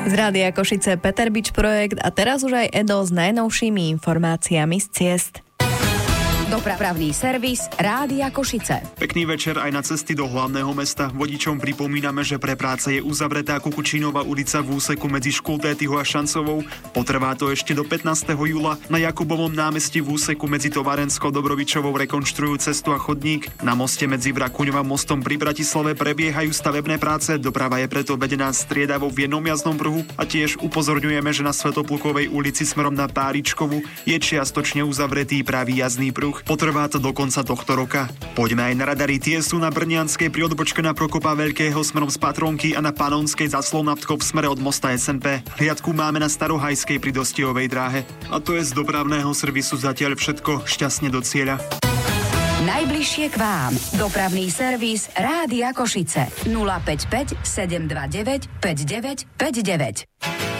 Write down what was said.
Z Rádia Košice Peter Bič projekt a teraz už aj Edo s najnovšími informáciami z ciest. Dopravný servis Rádia Košice. Pekný večer aj na cesty do hlavného mesta. Vodičom pripomíname, že pre práce je uzavretá Kukučínová ulica v úseku medzi Škultétyho a Šancovou. Potrvá to ešte do 15. júla. Na Jakubovom námestí v úseku medzi Tovarenskou a Dobrovičovou rekonštruujú cestu a chodník. Na moste medzi Vrakuňom a mostom pri Bratislave prebiehajú stavebné práce. Doprava je preto vedená striedavo v jednom jazdnom pruhu a tiež upozorňujeme, že na Svätoplukovej ulici smerom na Páričkovu je čiastočne uzavretý pravý jazdný pruh. Potrvá to do konca tohto roka. Poďme aj na radary. Tie sú na Brnianskej pri odbočke na Prokopa Veľkého smerom z Patronky a na Panonskej za Slovnavtkou v smere od mosta SNP. Hliadku máme na Starohajskej pri Dostihovej dráhe. A to je z dopravného servisu zatiaľ všetko. Šťastne do cieľa. Najbližšie k vám. Dopravný servis Rádia Košice. 055 729 5959.